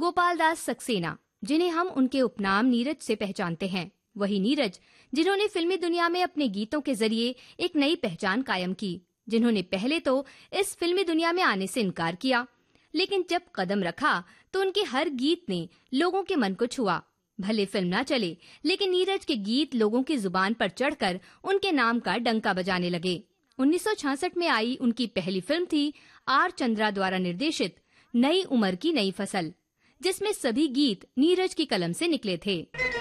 गोपाल दास सक्सेना, जिन्हें हम उनके उपनाम नीरज से पहचानते हैं, वही नीरज जिन्होंने फिल्मी दुनिया में अपने गीतों के जरिए एक नई पहचान कायम की, जिन्होंने पहले तो इस फिल्मी दुनिया में आने से इनकार किया, लेकिन जब कदम रखा तो उनके हर गीत ने लोगों के मन को छुआ। भले फिल्म ना चले, लेकिन नीरज के गीत लोगों की जुबान पर चढ़कर उनके नाम का डंका बजाने लगे। 1966 में आई उनकी पहली फिल्म थी आर चंद्रा द्वारा निर्देशित नई उम्र की नई फसल, जिसमें सभी गीत नीरज की कलम से निकले थे।